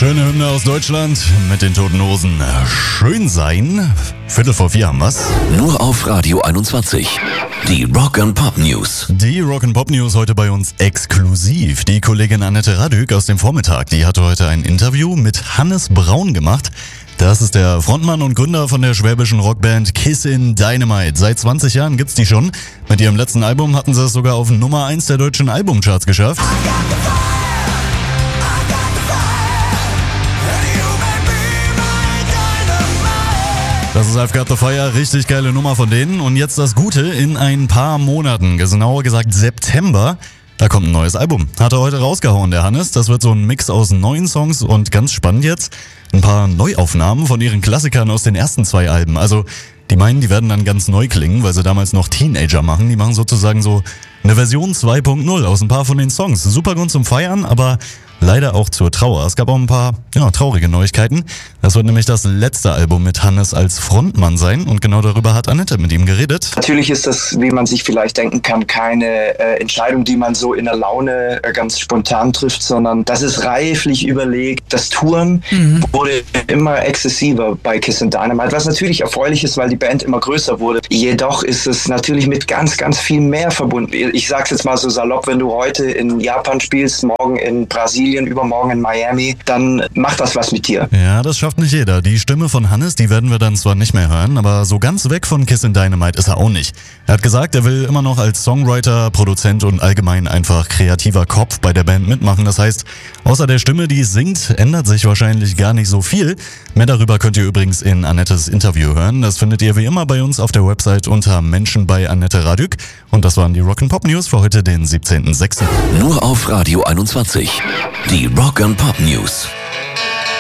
Schöne Hymne aus Deutschland mit den Toten Hosen. Schön sein. 3:45 haben wir's. Nur auf Radio 21. Die Rock and Pop News. Die Rock and Pop News heute bei uns exklusiv. Die Kollegin Annette Radück aus dem Vormittag, die hatte heute ein Interview mit Hannes Braun gemacht. Das ist der Frontmann und Gründer von der schwäbischen Rockband Kissin' Dynamite. Seit 20 Jahren gibt's die schon. Mit ihrem letzten Album hatten sie es sogar auf Nummer 1 der deutschen Albumcharts geschafft. Das ist I've Got the Fire, richtig geile Nummer von denen. Und jetzt das Gute, in ein paar Monaten, genauer gesagt September, da kommt ein neues Album. Hat er heute rausgehauen, der Hannes. Das wird so ein Mix aus neuen Songs und ganz spannend jetzt, ein paar Neuaufnahmen von ihren Klassikern aus den ersten 2 Alben. Also die meinen, die werden dann ganz neu klingen, weil sie damals noch Teenager machen. Die machen sozusagen so eine Version 2.0 aus ein paar von den Songs. Super Grund zum Feiern, aber leider auch zur Trauer. Es gab auch ein paar traurige Neuigkeiten. Das wird nämlich das letzte Album mit Hannes als Frontmann sein und genau darüber hat Annette mit ihm geredet. Natürlich ist das, wie man sich vielleicht denken kann, keine Entscheidung, die man so in der Laune ganz spontan trifft, sondern das ist reiflich überlegt. Das Touren wurde immer exzessiver bei Kissin' Dynamite, was natürlich erfreulich ist, weil die Band immer größer wurde. Jedoch ist es natürlich mit ganz, ganz viel mehr verbunden. Ich sag's jetzt mal so salopp, wenn du heute in Japan spielst, morgen in Brasilien, übermorgen in Miami, dann macht das was mit dir. Ja, das schafft nicht jeder. Die Stimme von Hannes, die werden wir dann zwar nicht mehr hören, aber so ganz weg von Kissin' Dynamite ist er auch nicht. Er hat gesagt, er will immer noch als Songwriter, Produzent und allgemein einfach kreativer Kopf bei der Band mitmachen. Das heißt, außer der Stimme, die singt, ändert sich wahrscheinlich gar nicht so viel. Mehr darüber könnt ihr übrigens in Annettes Interview hören. Das findet ihr wie immer bei uns auf der Website unter Menschen bei Annette Radück. Und das waren die Rock and Pop News für heute, den 17.06. Nur auf Radio 21. Die Rock and Pop News.